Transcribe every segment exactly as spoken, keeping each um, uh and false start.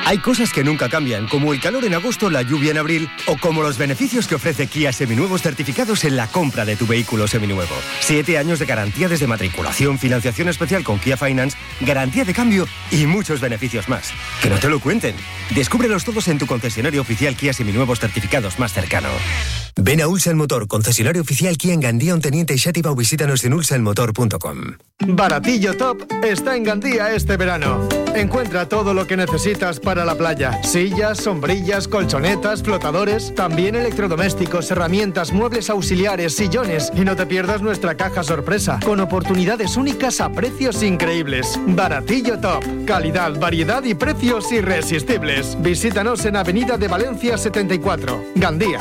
Hay cosas que nunca cambian, como el calor en agosto, la lluvia en abril, o como los beneficios que ofrece Kia Seminuevos certificados en la compra de tu vehículo seminuevo. Siete años de garantía desde matriculación, financiación especial con Kia Finance, garantía de cambio y muchos beneficios más. Que no te lo cuenten. Descúbrelos todos en tu concesionario oficial Kia Seminuevos certificados más cercano. Ven a Ulsan Motor, concesionario oficial Kia en Gandía, Onteniente y Xàtiva, o visítanos en ulsan motor punto com. Baratillo Top está en Gandía este verano. Encuentra todo lo que necesitas para la playa. Sillas, sombrillas, colchonetas, flotadores, también electrodomésticos, herramientas, muebles auxiliares, sillones. Y no te pierdas nuestra caja sorpresa, con oportunidades únicas a precios increíbles. Baratillo Top. Calidad, variedad y precios irresistibles. Visítanos en Avenida de Valencia setenta y cuatro, Gandía.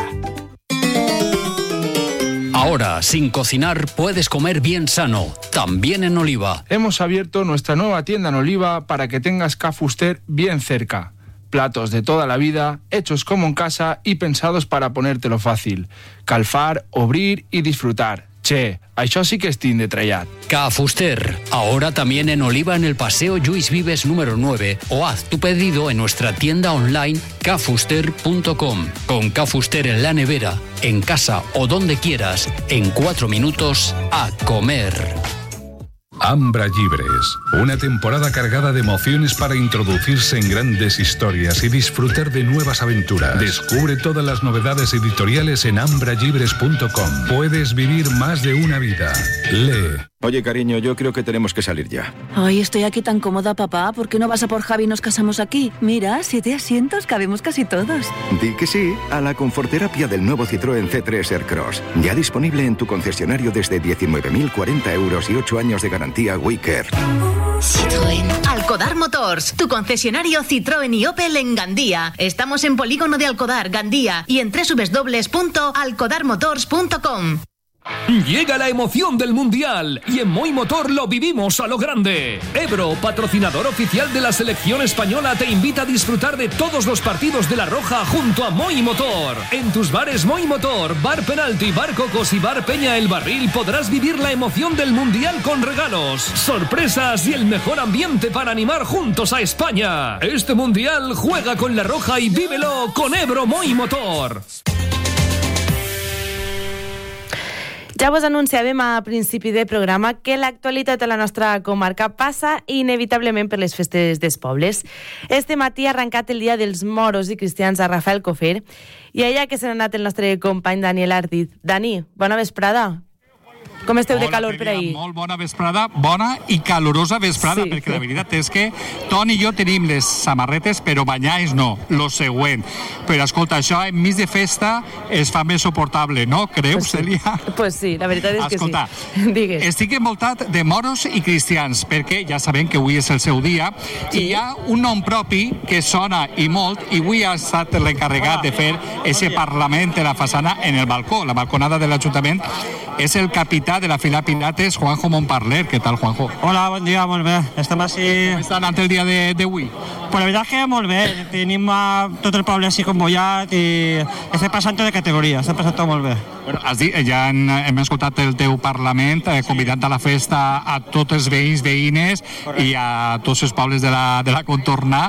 Ahora, sin cocinar, puedes comer bien sano, también en Oliva. Hemos abierto nuestra nueva tienda en Oliva para que tengas Ca Fuster bien cerca. Platos de toda la vida, hechos como en casa y pensados para ponértelo fácil. Calfar, obrir y disfrutar. Che, això sí que és tin de trellat. Ca Fuster, ahora también en Oliva en el Paseo Lluís Vives número nueve, o haz tu pedido en nuestra tienda online ca fuster punto com. Con Ca Fuster en la nevera, en casa o donde quieras, en cuatro minutos a comer. Ambra Llibres, una temporada cargada de emociones para introducirse en grandes historias y disfrutar de nuevas aventuras. Descubre todas las novedades editoriales en ambra llibres punto com. Puedes vivir más de una vida. Lee. Oye, cariño, yo creo que tenemos que salir ya. Ay, estoy aquí tan cómoda, papá. ¿Por qué no vas a por Javi y nos casamos aquí? Mira, siete asientos, cabemos casi todos. Di que sí a la conforterapia del nuevo Citroën C tres Aircross. Ya disponible en tu concesionario desde diecinueve mil cuarenta euros y ocho años de garantía WeCare. Citroën. Alcodar Motors, tu concesionario Citroën y Opel en Gandía. Estamos en Polígono de Alcodar, Gandía, y en doble u doble u doble u punto alcodar motors punto com. Llega la emoción del Mundial y en Moi Motor lo vivimos a lo grande. Ebro, patrocinador oficial de la selección española, te invita a disfrutar de todos los partidos de La Roja junto a Moi Motor. En tus bares Moi Motor, Bar Penalti, Bar Cocos y Bar Peña El Barril podrás vivir la emoción del Mundial con regalos, sorpresas y el mejor ambiente para animar juntos a España. Este Mundial juega con La Roja y vívelo con Ebro Moi Motor. Ja vos anunciàvem a principi de programa que l'actualitat a la nostra comarca passa inevitablement per les festes dels pobles. Este matí ha arrencat el dia dels moros i cristians a Rafael Cofer i allà que se n'ha anat el nostre company Daniel Ardiz. Dani, bona vesprada. Com esteu de calor per ahir? Molt bona vesprada, bona i calorosa vesprada, sí, perquè la veritat és que Toni i jo tenim les samarretes, però banyalls no, lo següent. Però escolta, això enmig de festa es fa més suportable, no? Creus, pues sí. Celia? Pues sí, la veritat és escolta, que sí. Digues. Estic envoltat de moros i cristians, perquè ja sabem que avui és el seu dia, sí. I hi ha un nom propi que sona i molt, i avui ha estat l'encarregat de fer ese Parlament de la façana en el balcó, la balconada de l'Ajuntament. És el capità de la fila Pilates, Juanjo Montparler. ¿Qué tal, Juanjo? Hola, bon dia, molt bé. Estem així... Com està anant el dia d'avui? Pues la veritat que molt bé. Tenim tot el poble així convollat i estem passant de categoria, estem passant tot molt bé. Bueno, has dit, ja hem, hem escoltat el teu Parlament eh, convidant a la festa a tots els veïns, veïnes i a tots els pobles de la, de la contorna,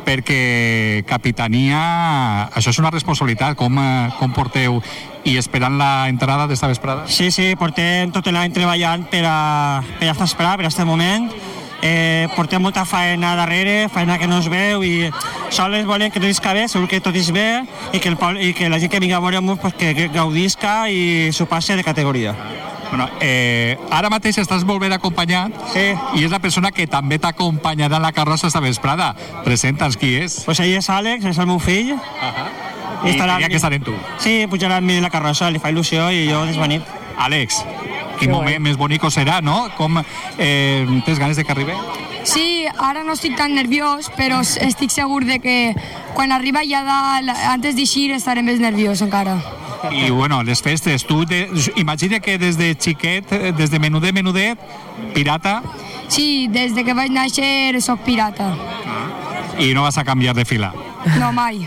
perquè capitania, això és una responsabilitat. Com, com porteu i esperant la entrada d'esta vesprada? Sí, sí, portem tot l'any treballant per a, per a estar esperant, per a aquest moment. Eh, portem molta feina darrere, feina que no es veu i sols volem que tot isca bé, segur que tot és bé i que, el poble, i que la gent que vingui a veure-nos pues, que, que gaudisca i s'ho passe de categoria. Bueno, eh, ara mateix estàs molt ben acompanyat, sí. I és la persona que també t'acompanyarà en la carrossa esta vesprada. Presenta'ns qui és. Pues ell és Àlex, és el meu fill. Uh-huh. I estarà ja que estarem tu. Sí, pujarà amb mi la carrossa, li fa il·lusió i jo desvenit. Àlex, quin moment més bonico serà, no? Com, eh, tens ganes de que arribi? Sí, ara no estic tan nerviós, però estic segur de que quan arriba ja dalt, antes d'eixir, estaré més nerviós encara. I bueno, les festes, tu de, imagina que des de xiquet, des de menudet, menudet, pirata? Sí, des de que vaig néixer soc pirata. I no vas a canviar de fila? No, mai.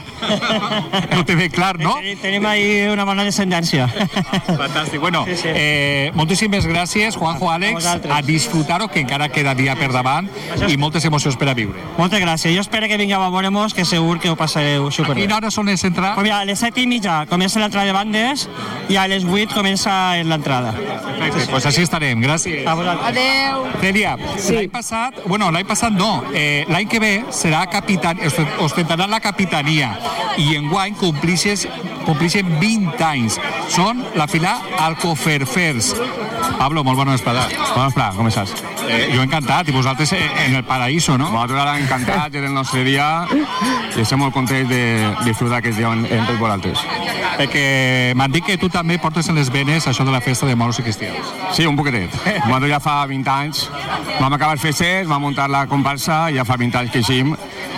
No té bé clar, no? Tenim ahí una bona descendència. Fantàstic. Bueno, eh, moltíssimes gràcies, Juanjo, Àlex, a disfrutar-ho, que encara queda dia per davant, i moltes emocions per a viure. Moltes gràcies. Jo espero que vingueu a veure-mos, que segur que ho passareu superbé. A quina hora soles entrar? Pues mira, a les set i mitja comença l'entrada de bandes i a les vuit comença l'entrada. Perfecte, doncs així estarem. Gràcies. A vosaltres. Adeu. Cèlia, sí. L'any passat, bueno, l'any passat no, eh, l'any que ve serà capitan, ostentarà la capitania i enguany complixes, complixen vint anys. Són la fila Alcoferfers. Pablo, molt bona vesprada. Bona vesprada, com estàs? Eh, jo encantat, i vosaltres en el paraíso, no? Nosaltres ara encantats, és el nostre dia i estem molt contents de disfrutar aquest dia en tots vosaltres. Perquè m'han dit que tu també portes en les venes això de la festa de moros i cristians. Sí, un poquetet. Nosaltres ja fa vint anys vam acabar els festes, vam muntar la comparsa i ja fa vint anys que eixim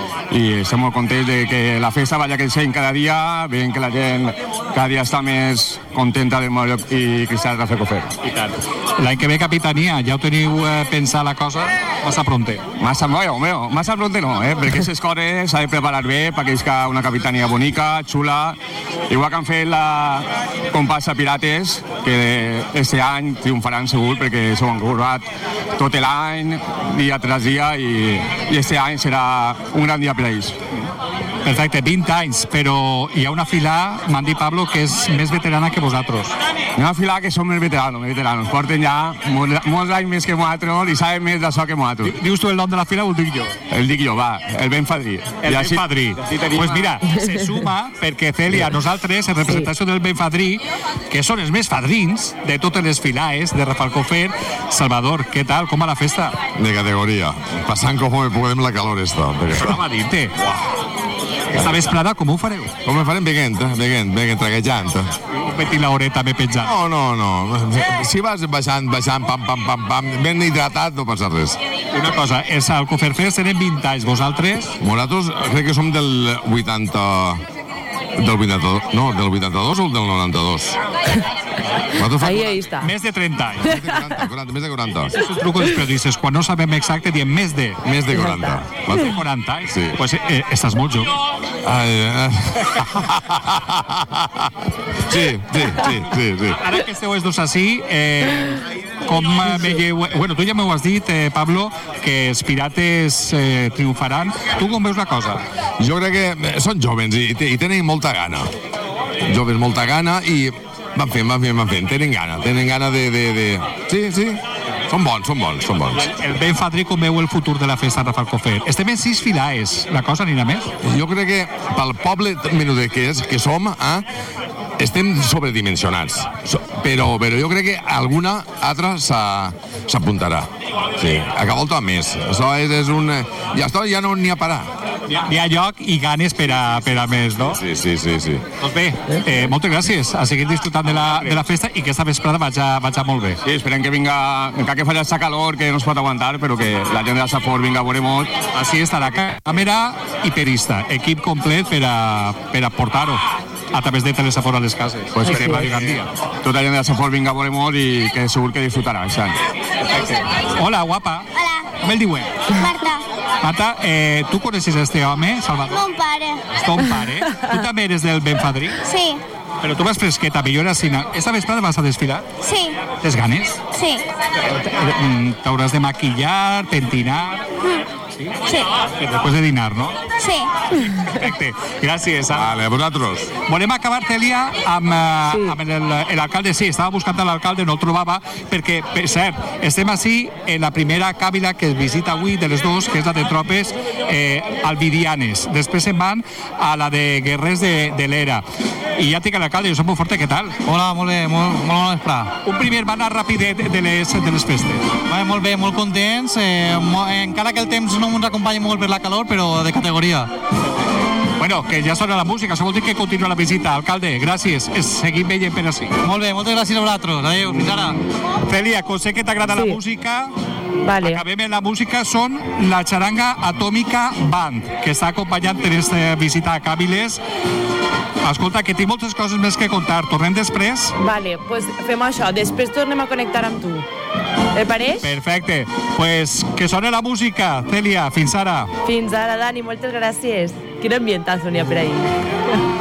i estem molt contents de que la festa vagi creixent cada dia, veient que la gent cada dia està més contenta del Moro i Cristià de Rafelcofer. I tant. L'any que ve capitania, ja ho teniu eh, pensat la cosa? Massa pronte. Massa, bueno, bueno, massa pronte no, eh? perquè aquestes coses s'ha de preparar bé perquè és una capitania bonica, xula, igual que han fet la comparsa Pirates, que este any triomfaran segur perquè s'ho han currat tot l'any, dia tras dia, i, i este any serà un gran dia per a ells. Perfecte, vint anys, però hi ha una fila, m'han dit Pablo, que és més veterana que vosaltres. Hi ha una fila que són més veteranos, més veteranos. Porten ja molts, molts anys més que nosaltres i saben més d'això que nosaltres. Dius tu el nom de la fila o ho dic jo? El dic jo, va, el Benfadrí. El Benfadrí. Doncs pues mira, se suma perquè, Cèlia, nosaltres, en representació del Benfadrí, que són els més fadrins de totes les filaes de Rafelcofer, Salvador, què tal? Com va la festa? De categoria. Passant com me podem la calor esta. Això va dir-te. Esta vesprada com ho fareu? Com ho farem? Veient, veient, veient, traguejant. Un petit l'horeta bé penjant. No, no, no. Si vas baixant, baixant, pam, pam, pam, pam, ben hidratat, no passa res. Una cosa, els Alcoferfers tenen vint anys, vosaltres? Nosaltres crec que som del vuitanta... Del vuitanta-dos, no, del vuitanta-dos o del noranta-dos? Ahí, ahí està. Més de trenta anys. Més de quaranta, quaranta, més de quaranta. És un truc dels periodistes, quan no sabem exacte, diem més de... Més de quaranta. Més de quaranta anys? Sí. Pues eh, estàs molt jove. Ai, eh. Sí, sí, sí, sí, sí. Ara que esteu els dos així, eh, com veieu... Bueno, tu ja m'ho has dit, eh, Pablo, que els pirates eh, triomfaran. Tu com veus la cosa? Jo crec que són jovens i, i tenen molta gana. Joves, molta gana i van fent, van fent, van fent. Tenen gana, tenen gana de... de, de... Sí, sí. Són bons, són bons, són bons. El Benfadrí, com veu el futur de la festa de Rafelcofer? Estem en sis filaes. La cosa anirà més? Jo crec que pel poble menuder que, és, que som, eh, estem sobredimensionats. So, però, però jo crec que alguna altra s'apuntarà. Sí, a que volta més. Això és, és un... Ja, està, ja no n'hi ha parar. Hi ha lloc i ganes per a, per a més, no? Sí, sí, sí, sí. Doncs bé, eh, moltes gràcies. A seguir disfrutant de la, de la festa i que esta vesprada vaig vaig molt bé. Sí, esperem que vinga, encara que faci aquesta calor que no es pot aguantar, però que la gent de Safor vinga a veure molt. Així estarà càmera i perista, equip complet per a, per a portar-ho a través de Telesafor a les cases. Pues esperem a Gandia. Tota la gent de Safor vinga a veure molt i que segur que disfrutarà aquest any. Hola, guapa. Hola. Com el diuen? Marta. Marta, eh, tu coneixes este home, Salvador? Mon pare. Ton pare? Tu també eres del Benfadrí? Sí. Però tu vas fresqueta, millor així. Esta vesprada vas a desfilar? Sí. Tens ganes? Sí. T'hauràs de maquillar, pentinar... Mm. Sí? Sí. Després de dinar, no? Sí. Perfecte. Gràcies. Vale, a vosaltres. Volem acabar, Cèlia, amb, sí. amb l'alcalde. Sí, estava buscant l'alcalde, no el trobava, perquè, per cert, estem així en la primera càbila que es visita avui de les dues, que és la de tropes eh, albidianes. Després se'n van a la de guerrers de, de l'era. I ja tinc l'alcalde, Josep Monforte, què tal? Hola, molt bé, molt, molt bona vesprada. Un primer va anar rapidet de les, de les festes. Va, molt bé, molt contents, eh, mo, encara que el temps no ens acompanya molt per la calor, però de categoria. Bueno, que ja sona la música, això vol dir que continua la visita. Alcalde, gràcies, seguim veient per així. Molt bé, moltes gràcies a vosaltres. Adéu, fins ara. Cèlia, com sé que t'agrada sí. la música, vale. Acabem en la música, són la Charanga Atòmica Band, que està acompanyant en aquesta visita a Càbiles. Escolta, que tinc moltes coses més que contar. Tornem després? Vale, doncs pues fem això. Després tornem a connectar amb tu. Et pareix? Perfecte. Pues que soni la música, Cèlia. Fins ara. Fins ara, Dani. Moltes gràcies. Quin ambientazo n'hi ha per ahir.